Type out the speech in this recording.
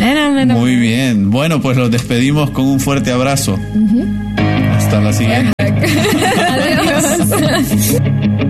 Muy bien. Bueno, pues los despedimos con un fuerte abrazo. Hasta la siguiente. Adiós.